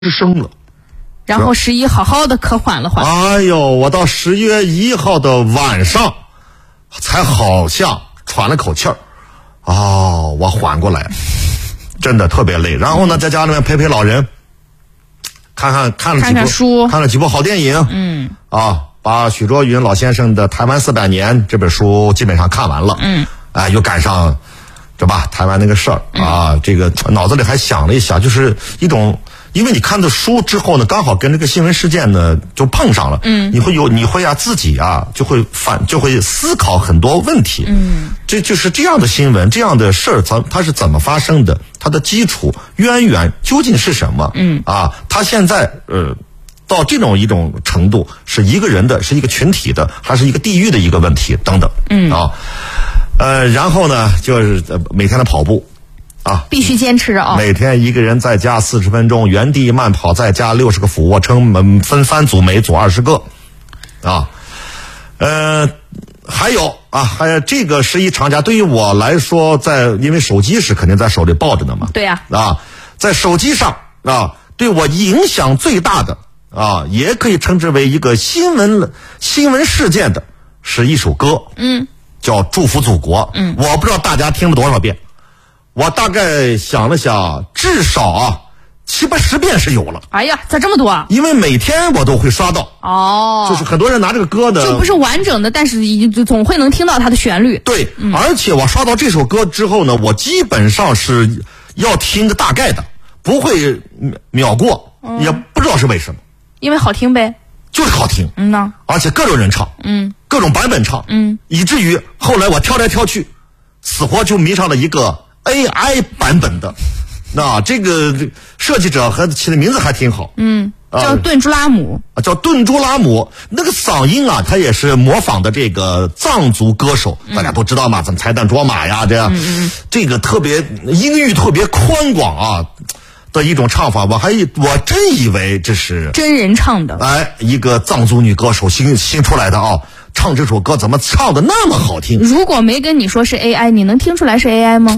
生了。 然后11好好的可缓了缓。 哎呦，我到10月1号的晚上，才好像喘了口气儿。哦，我缓过来，真的特别累。然后呢，在家里面陪陪老人，看了书， 看了几部好电影。把许倬云老先生的《台湾400年》这本书基本上看完了。又赶上，对吧？台湾那个事儿啊，这个脑子里还想了一下，就是一种。因为你看的书之后呢，刚好跟这个新闻事件呢就碰上了。你会自己就会思考很多问题。这就是这样的新闻，这样的事儿，它是怎么发生的？它的基础渊源究竟是什么？它现在到这种一种程度，是一个人的，是一个群体的，还是一个地域的一个问题等等。然后呢，就是每天的跑步。 必须坚持啊！ 每天一个人在家40分钟，原地慢跑，再加60个俯卧撑，分3组，每组20个。还有这个11长假，对于我来说，因为手机是肯定在手里抱着的嘛。 对呀。 在手机上对我影响最大的也可以称之为一个新闻事件的，是一首歌。叫《祝福祖国》。我不知道大家听了多少遍。我大概想了想，至少7-80遍是有了。 哎呀，咋这么多啊？ 因为每天我都会刷到。就是很多人拿这个歌的， 就不是完整的，但是总会能听到它的旋律。 对，而且我刷到这首歌之后呢，我基本上是要听个大概的，不会秒过，也不知道是为什么。 因为好听呗。 就是好听。而且各种人唱。各种版本唱。以至于后来我挑来挑去，死活就迷上了一个AI 版本的。这个设计者和起的名字还挺好。 叫顿珠拉姆。 叫顿珠拉姆。那个嗓音他也是模仿的这个藏族歌手。大家都知道嘛，怎么才旦卓玛呀，这样。这个特别音域特别宽广的一种唱法。我真以为这是真人唱的。 一个藏族女歌手新出来的唱这首歌怎么唱的那么好听？ 如果没跟你说是 AI， 你能听出来是 AI 吗？